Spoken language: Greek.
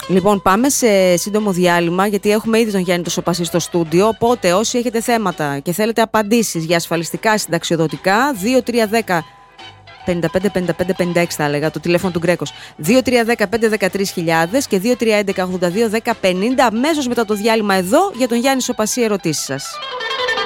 Λοιπόν, πάμε σε σύντομο διάλειμμα, γιατί έχουμε ήδη τον Γιάννη το Σοπασί στο στούντιο. Οπότε, όσοι έχετε θέματα και θέλετε απαντήσεις για ασφαλιστικά, συνταξιοδοτικά, 2310 55-55-56 θα έλεγα, το τηλέφωνο του Γκρέκος, 2310-513.000 και 2311-82-10-50, αμέσως μετά το διάλειμμα εδώ για τον Γιάννη Σοπασί ερωτήσεις σας.